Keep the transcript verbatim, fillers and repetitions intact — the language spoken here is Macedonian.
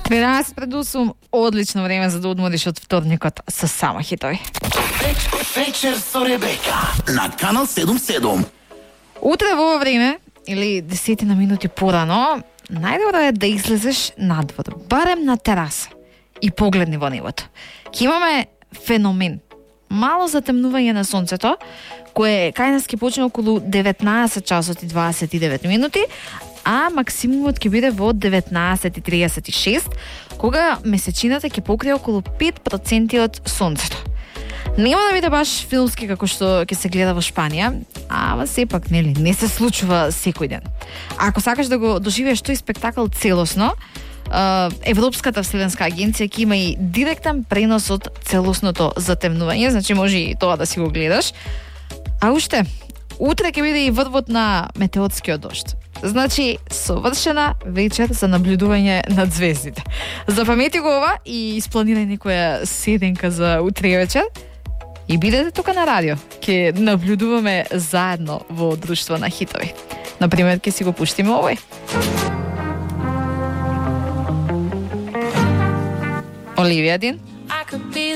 дванаесет пред осум, одлично време за да одмориш од вторникот со само хитови. Вечер со Ребека на Канал седум седум. Утре во ова време, или десетина минути порано, најдобро е да излезеш надвор, барем на тераса, и погледни во небото. Ке имаме феномен. Мало затемнување на сонцето, кое кај нас ќе почне околу деветнаесет часот и дваесет и девет минути, а максимумот ќе биде во деветнаесет и триесет и шест, кога месечината ќе покрие околу пет проценти од сонцето. Нема да биде баш филмски како што ќе се гледа во Шпанија, ама сепак нели не се случува секој ден. Ако сакаш да го доживееш тој спектакл целосно, Европската вселенска агенција ќе има и директен пренос од целосното затемнување, значи може и тоа да си го гледаш. А уште, утре ќе биде и врвот на метеорскиот дожд. Значи, совршена вечер за наблюдување над звездите. Запамети го ова и испланирај некоја седенка за утре вечер и бидете тука на радио. Ќе наблюдуваме заедно во друштво на хитови. Например, ќе си го пуштиме овој. Оливија Дин.